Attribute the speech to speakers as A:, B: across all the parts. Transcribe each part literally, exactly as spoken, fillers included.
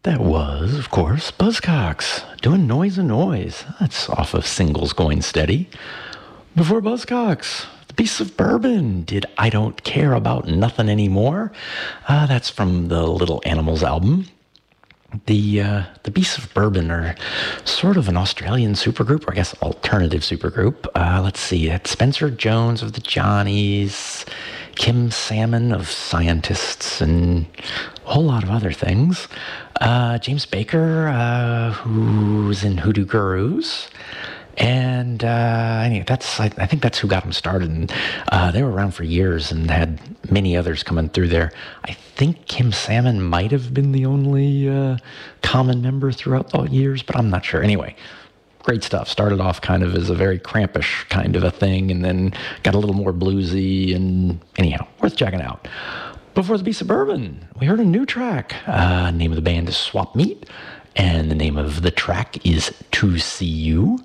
A: That was, of course, Buzzcocks, doing Noise and Noise. That's off of Singles Going Steady. Before Buzzcocks, the Beasts of Bourbon did I Don't Care About Nothing Anymore. Uh, that's from the Little Animals album. The uh, the Beasts of Bourbon are sort of an Australian supergroup, or I guess alternative supergroup. Uh, let's see, that's Spencer Jones of the Johnnies, Kim Salmon of Scientists, and a whole lot of other things. Uh, James Baker, uh, who's in Hoodoo Gurus. And uh, anyway, that's I, I think that's who got them started. And uh, they were around for years and had many others coming through there. I think Kim Salmon might have been the only uh, common member throughout the years, but I'm not sure. Anyway, great stuff. Started off kind of as a very crampish kind of a thing, and then got a little more bluesy. And anyhow, worth checking out. Before the Beast of Bourbon, we heard a new track. Uh, name of the band is Swap Meat, and the name of the track is To See You.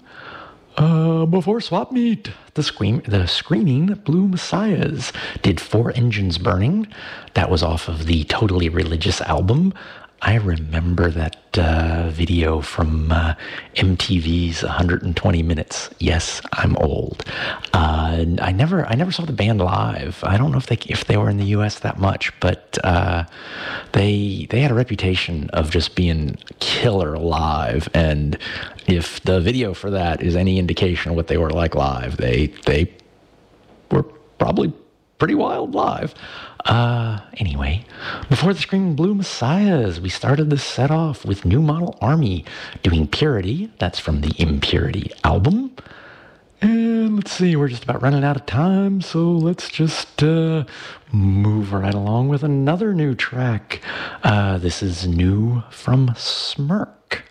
A: Uh, before Swap Meat, the scream, the Screaming Blue Messiahs did Four Engines Burning. That was off of the Totally Religious album. I remember that uh, video from uh, M T V's one hundred twenty minutes. Yes, I'm old. Uh, I never, I never saw the band live. I don't know if they, if they were in the U S that much, but uh, they, they had a reputation of just being killer live. And if the video for that is any indication of what they were like live, they, they were probably pretty wild live. Uh, anyway, before the Screaming Blue Messiahs, we started the set off with New Model Army doing Purity. That's from the Impurity album. And let's see, we're just about running out of time, so let's just uh, move right along with another new track. Uh, this is new from Smirk.